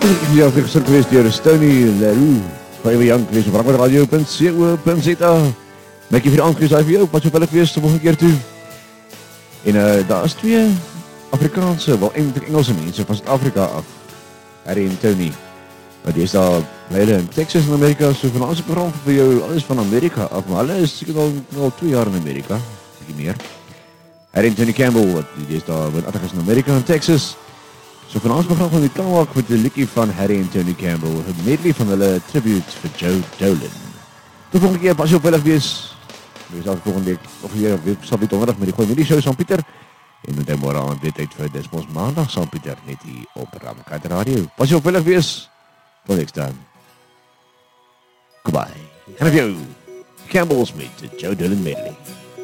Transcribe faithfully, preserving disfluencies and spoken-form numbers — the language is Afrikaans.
Ja, ek gesit geweest deur Stony Leroux. Baie Jank wees op radio punt co punt za. Maak jy vir die aandgees vir jou, wat so willig wees, volgende keer toe. En uh, daar is twee Afrikaanse, wel eintlik Engelse mense van Suid-Afrika af. Harry en Tony. Maar die is daar leide in Texas in Amerika, so van ons program vir jou alles van Amerika af, maar hulle is seker al, al twee jaar in Amerika, bietjie meer. Harry en Tony Campbell, wat die is daar met attergas in Amerika en Texas. So van ons program gaan die klaarmaak met die liedjie van Harry en Tony Campbell, 'n medley van hulle tribute vir Joe Dolan. Tot volgende keer, pas jy op veilig wees. Wees al volgende week, of hier, week sal weer donderdag met die Goeie Middag Show saam Pieter. En met die môre aand weer tyd vir dis ons maandag saam Pieter, net hier op Ramkat Radio. Pas jy op veilig wees. Tot next time. Goodbye. En of jou, Campbell's met Joe Dolan medley.